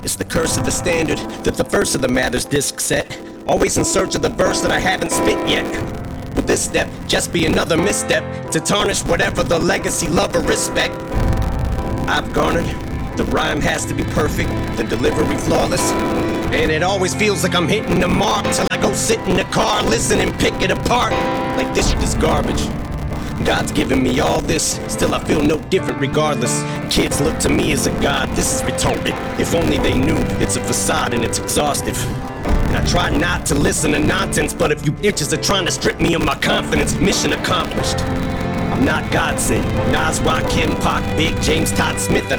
It's the curse of the standard, that the first of the matter's disc set. Always in search of the verse that I haven't spit yet. Would this step just be another misstep to tarnish whatever the legacy, love, or respect I've garnered? The rhyme has to be perfect, the delivery flawless, and it always feels like I'm hitting the mark till I go sit in the car, listen and pick it apart like this shit is garbage. God's given me all this, still I feel no different regardless. Kids look to me as a god, this is retarded. If only they knew, it's a facade and it's exhaustive. And I try not to listen to nonsense, but if you bitches are trying to strip me of my confidence, mission accomplished. I'm not God sent. Nas, Rakim, Pac, Big, James, Todd Smith,